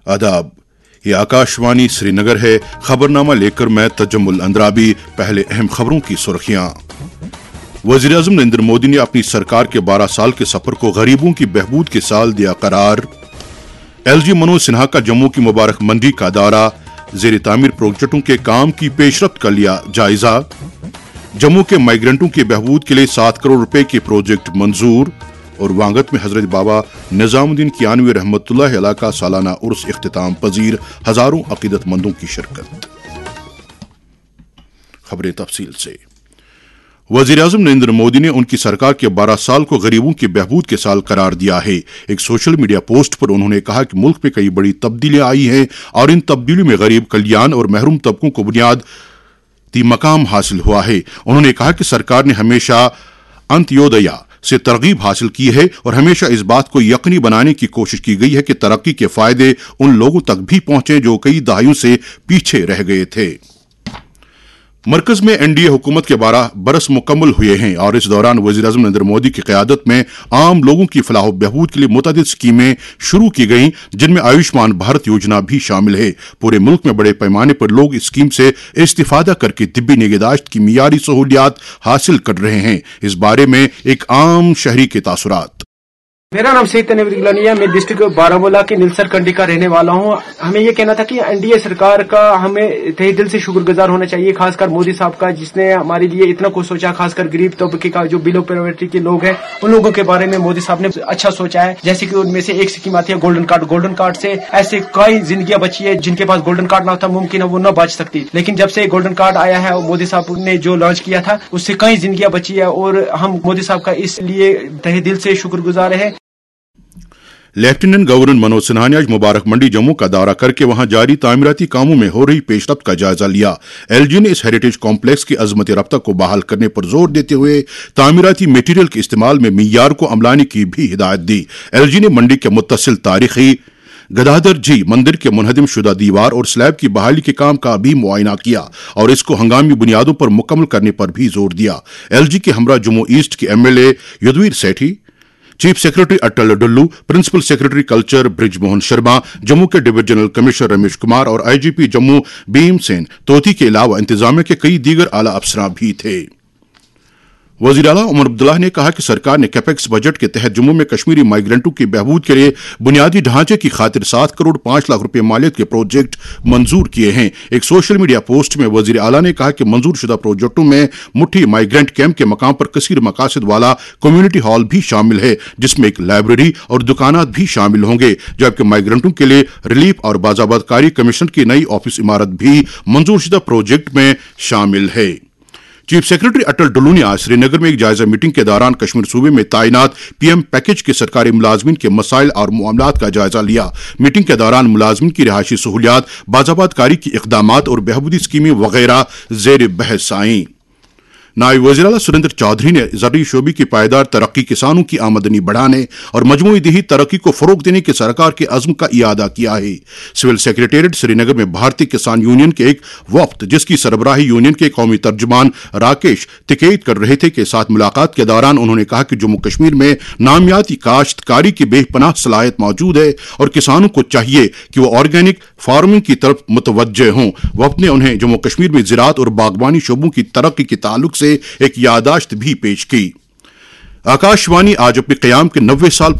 आदाब, ये आकाशवाणी श्रीनगर है। खबरनामा लेकर मैं तजम्मुल अंद्राबी। पहले अहम खबरों की सुर्खियां। वज़ीर-ए-आज़म नरेंद्र मोदी ने अपनी सरकार के 12 साल के सफर को गरीबों की बहबूद के साल दिया करार। एलजी मनोज सिन्हा का जम्मू की मुबारक मंडी का दौरा। ज़ेर तामीर प्रोजेक्टों के काम की पेशरफ्त का लिया जायजा। जम्मू के माइग्रेंटों की बहबूद के लिए 7 करोड़ रुपए के प्रोजेक्ट मंजूर। और वांगत में हजरत बाबा निजामुद्दीन कियानवी रहमतुल्लाह अलैह का सालाना उर्स इख्तिताम पजीर, हजारों अकीदतमंदों की शिरकत। खबरें तफसील से। वज़ीर-ए-आज़म नरेंद्र मोदी ने उनकी सरकार के 12 साल को गरीबों की बहबूद के साल करार दिया है। एक सोशल मीडिया पोस्ट पर उन्होंने कहा कि मुल्क में कई बड़ी तब्दीलियां आई हैं और इन तब्दीलियों में गरीब कल्याण और महरूम तबकों को बुनियादी मकाम हासिल हुआ है। उन्होंने कहा कि सरकार ने हमेशा अंत्योदय से तरगीब हासिल की है और हमेशा इस बात को यकीनी बनाने की कोशिश की गई है कि तरक्की के फायदे उन लोगों तक भी पहुंचे जो कई दहाइयों से पीछे रह गए थे। मरकज में एनडीए हुकूमत के 12 बरस मुकम्मल हुए हैं और इस दौरान वज़ीर-ए-आज़म नरेंद्र मोदी की क़यादत में आम लोगों की फलाह बहबूद के लिए मुतअद्दिद स्कीमें शुरू की गईं, जिनमें आयुष्मान भारत योजना भी शामिल है। पूरे मुल्क में बड़े पैमाने पर लोग इस स्कीम से इस्तिफादा करके तिब्बी निगहदाश्त की मियारी सहूलियात हासिल कर रहे हैं। इस बारे में एक आम शहरी के तासुरात। मेरा नाम सईद तनवीर गिलानी है। मैं डिस्ट्रिक्ट बारामूला के नीलसर कंडी का रहने वाला हूँ। हमें ये कहना था कि एनडीए सरकार का हमें तहे दिल से शुक्रगुजार होना चाहिए, खासकर मोदी साहब का, जिसने हमारे लिए इतना कुछ सोचा। खासकर गरीब तबके का जो बिलो पॉवर्टी के लोग हैं, उन लोगों के बारे में मोदी साहब ने अच्छा सोचा है। जैसे कि उनमें से एक स्कीम आती है गोल्डन कार्ड। गोल्डन कार्ड से ऐसे कई जिंदगियां बची है जिनके पास गोल्डन कार्ड ना था, मुमकिन है वो न बच सकती। लेकिन जब से गोल्डन कार्ड आया है, मोदी साहब ने जो लॉन्च किया था, उससे कई जिंदगियां बची है और हम मोदी साहब का इसलिए तहे दिल से शुक्रगुजार है। लेफ्टिनेंट गवर्नर मनोज सिन्हा ने आज मुबारक मंडी जम्मू का दौरा करके वहां जारी तामीराती कामों में हो रही पेशरफ्त का जायजा लिया। एलजी ने इस हेरिटेज कॉम्प्लेक्स की अजमत रफ्ता को बहाल करने पर जोर देते हुए तामीराती मटीरियल के इस्तेमाल में मियार को अमलाने की भी हिदायत दी। एलजी ने मंडी के मुत्तसिल तारीखी गदाधर जी मंदिर के मुनहदिम शुदा दीवार और स्लैब की बहाली के काम का भी मुआयना किया और इसको हंगामी बुनियादों पर मुकम्मल करने पर भी जोर दिया। एलजी के हमरा जम्मू ईस्ट के एमएलए युद्धवीर सेठी, चीफ सेक्रेटरी अटल Dullu, principal secretary culture bridge Mohan Sharma, Jammu के डिविजनल कमिश्नर रमेश कुमार और आईजीपी जम्मू भीमसेन तोती के अलावा इंतजामिया के कई दीगर आला अफसरान भी थे। वज़ीर आला उमर अब्दुल्ला ने कहा कि सरकार ने कैपेक्स बजट के तहत जम्मू में कश्मीरी माइग्रेंटों की बहबूद के लिए बुनियादी ढांचे की खातिर 7 करोड़ 5 लाख रुपए मालियत के प्रोजेक्ट मंजूर किए हैं। एक सोशल मीडिया पोस्ट में वज़ीर आला ने कहा कि मंजूर शुदा प्रोजेक्टों में मुट्ठी माइग्रेंट कैंप के मकाम पर कसीर मकासद वाला कम्युनिटी हॉल भी शामिल है, जिसमें एक लाइब्रेरी और दुकानात भी शामिल होंगे, जबकि माइग्रेंटों के लिए रिलीफ और बाज़ाबातकारी कमीशन की नई ऑफिस इमारत भी मंजूर शुदा प्रोजेक्ट में शामिल है। चीफ सेक्रेटरी अटल डुल्लू ने आज श्रीनगर में एक जायजा मीटिंग के दौरान कश्मीर सूबे में तैनात पीएम पैकेज के सरकारी मुलाजमीन के मसाइल और मामलात का जायजा लिया। मीटिंग के दौरान मुलाजमीन की रिहायशी सहूलियात, बाज़ाबातकारी की इक़दामात और बहबूदी स्कीमें वगैरह ज़ेर बहस आईं। नायब वज़ीर-ए-आला सुरेंद्र चौधरी ने ज़रूरी शोबे की पायदार तरक्की, किसानों की आमदनी बढ़ाने और मजमूई देही तरक्की को फ़रोग़ देने के सरकार के अज़्म का इयादा किया है। सिविल सेक्रेटेरिएट श्रीनगर में भारतीय किसान यूनियन के एक वफ़द, जिसकी सरबराही यूनियन के कौमी तर्जुमान राकेश तिकेत कर रहे थे, के साथ मुलाकात के दौरान उन्होंने कहा कि जम्मू कश्मीर में नामियाती काश्तकारी की बेपनाह सलाहियत मौजूद है और किसानों को चाहिए कि वो ऑर्गेनिक फार्मिंग की तरफ मुतवज्जे हों। वफ़द ने उन्हें जम्मू कश्मीर में ज़राअत और बागबानी शोबों की तरक्की के ताल्लुक से एक यादाश्त भी पेश की। आकाशवाणी आज अपने क़याम के 90 साल